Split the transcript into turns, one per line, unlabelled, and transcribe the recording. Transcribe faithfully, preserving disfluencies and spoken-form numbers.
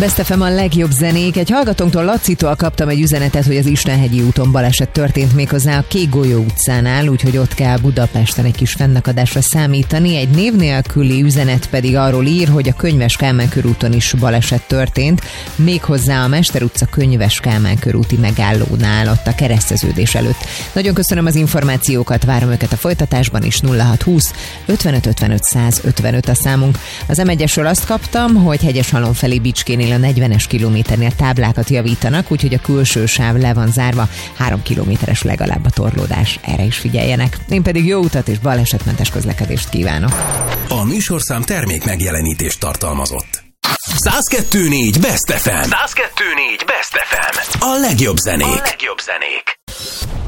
Best ef em a legjobb zenék. Egy hallgatónktól, Lacitól kaptam egy üzenetet, hogy az Istenhegyi úton baleset történt, méghozzá a Kékgolyó utcánál, úgyhogy ott kell Budapesten egy kis fennakadásra számítani. Egy név nélküli üzenet pedig arról ír, hogy a Könyves Kálmán körúton is baleset történt, méghozzá a Mester utca Könyves Kálmán körúti megállónál, ott a kereszteződés előtt. Nagyon köszönöm az információkat, várom őket a folytatásban is. Nulla hat húsz ötvenöt ötvenöt száz ötvenöt a számunk. Az em egyesről azt kaptam, hogy Hegyeshalom felé Bicskénél a negyvenes kilométernél táblákat javítanak, úgyhogy a külső sáv le van zárva, három kilométeres legalább a torlódás, erre is figyeljenek. Én pedig jó utat és balesetmentes közlekedést kívánok.
A műsorszám termék megjelenítést tartalmazott. száz kettő négy Best ef em. száz kettő négy Best ef em. A legjobb zenék. A legjobb zenék.